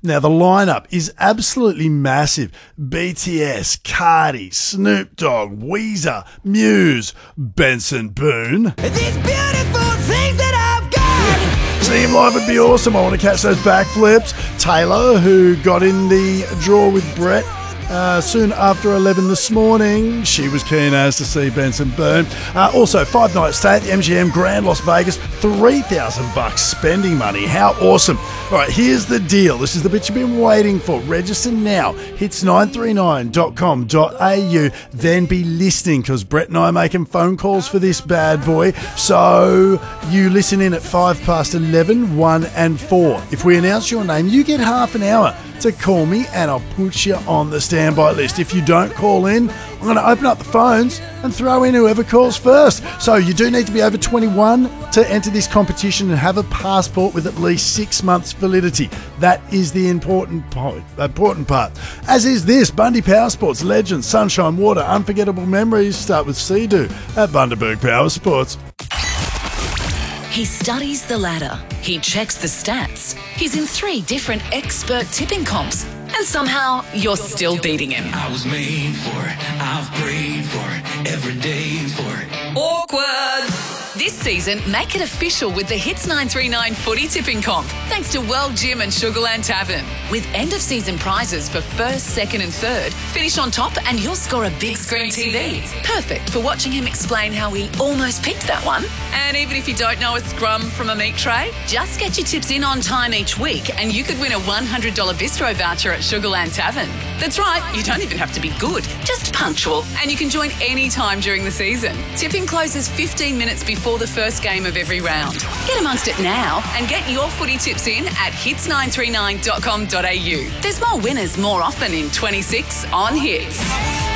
Now, the lineup is absolutely massive. BTS, Cardi, Snoop Dogg, Weezer, Muse, Benson Boone. These beautiful things that I've got. Seeing him live would be awesome. I want to catch those backflips. Taylor, who got in the draw with Brett soon after 11 this morning. She was keen as to see Benson Boone. Also, 5-night stay at the MGM Grand Las Vegas. $3,000 spending money. How awesome. All right, here's the deal. This is the bit you've been waiting for. Register now. hits939.com.au. Then be listening, because Brett and I are making phone calls for this bad boy. So you listen in at 11, 1 and 4. If we announce your name, you get half an hour to call me and I'll put you on the standby list. If you don't call in, I'm going to open up the phones and throw in whoever calls first. So you do need to be over 21 to enter this competition and have a passport with at least 6 months validity. That is the important part. As is this, Bundy Power Sports, Legends, Sunshine Water, Unforgettable Memories. Start with Sea-Doo at Bundaberg Power Sports. He studies the ladder. He checks the stats. He's in 3 different expert tipping comps. And somehow, you're still beating him. I was made for it. I've prayed for it. Every day for it. Awkward! This season, make it official with the Hits 939 footy tipping comp, thanks to World Gym and Sugarland Tavern. With end-of-season prizes for first, second and third, finish on top and you'll score a big screen TV. Perfect for watching him explain how he almost picked that one. And even if you don't know a scrum from a meat tray, just get your tips in on time each week and you could win a $100 bistro voucher at Sugarland Tavern. That's right, you don't even have to be good, just punctual, and you can join any time during the season. Tipping closes 15 minutes before the first game of every round. Get amongst it now and get your footy tips in at hits939.com.au. There's more winners more often in 26 on Hits.